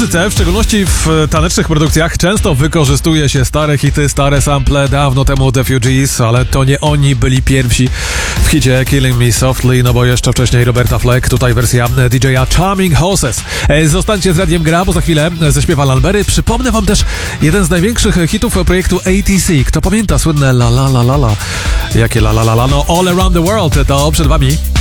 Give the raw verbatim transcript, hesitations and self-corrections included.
muzyce, w szczególności w tanecznych produkcjach, często wykorzystuje się stare hity, stare sample, dawno temu The Fugees, ale to nie oni byli pierwsi w hicie Killing Me Softly, no bo jeszcze wcześniej Roberta Fleck, tutaj wersja D J a Charming Horses. Zostańcie z Radiem Gra, bo za chwilę zaśpiewa Lalbery. Przypomnę wam też jeden z największych hitów projektu A T C. Kto pamięta słynne la la la la la? Jakie la la la la? No All Around the World, to przed wami.